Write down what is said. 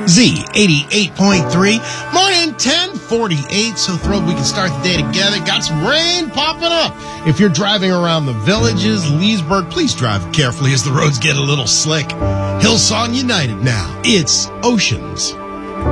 Z 88.3, morning 10:48. So thrilled we can start the day together. Got some rain popping up. If you're driving around the Villages, Leesburg, please drive carefully as the roads get a little slick. Hillsong United now. It's Oceans.